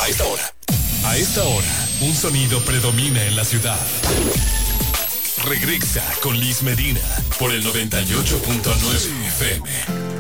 A esta hora, un sonido predomina en la ciudad. Regresa con Liz Medina por el 98.9 FM.